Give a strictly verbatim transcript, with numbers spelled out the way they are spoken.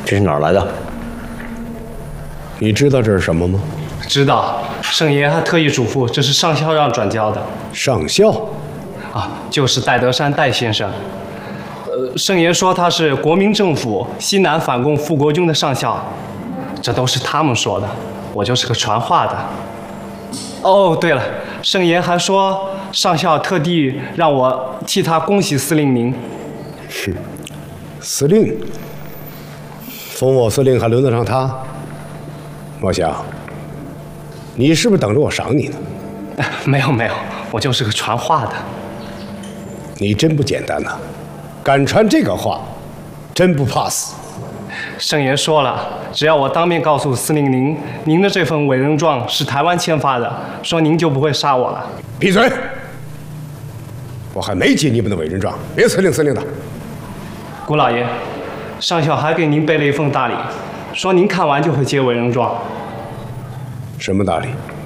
这是哪儿来的？ 你知道这是什么吗？ 知道，圣爷还特意嘱咐，这是上校让转交的。 上校？ 啊，就是戴德山戴先生。呃，圣爷说他是国民政府西南反共复国军的上校，这都是他们说的，我就是个传话的。哦，对了，圣爷还说上校特地让我替他恭喜司令您。 是，司令？封我司令还轮得上他？莫想，你是不是等着我赏你呢？ 没有没有，我就是个传话的。 你真不简单呐，敢传这个话，真不怕死。 圣爷说了，只要我当面告诉司令您，您的这份委任状是台湾签发的，说您就不会杀我了。 闭嘴！我还没接你们的委任状，别司令司令的。 谷老爷，上校还给您备了一份大礼，说您看完就会接委任状。 什么大礼？